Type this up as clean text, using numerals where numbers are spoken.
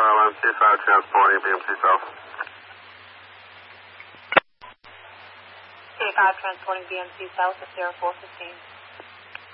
MC5 transporting BMC South. K5 transporting BMC South at 0415.